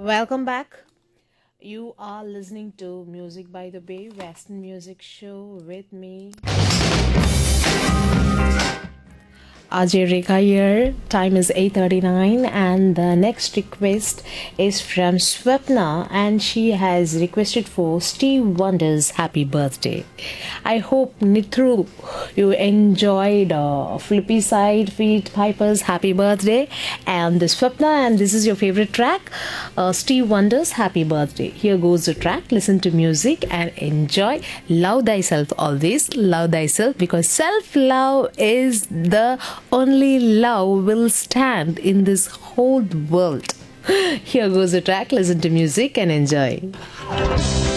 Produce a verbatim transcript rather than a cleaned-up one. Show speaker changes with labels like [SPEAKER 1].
[SPEAKER 1] Welcome back. You are listening to Music by the Bay, Western Music Show with me, Ajay Rekha here. Time is eight thirty-nine and the next request is from Swapna and she has requested for Steve Wonder's Happy Birthday. I hope Nithru you enjoyed uh, Flippy Side Feet Piper's Happy Birthday and the Swapna, and this is your favorite track, uh, Steve Wonder's Happy Birthday. Here goes the track. Listen to music and enjoy. Love thyself always. Love thyself because self-love is the only love will stand in this whole world. Here goes the track. Listen to music and enjoy.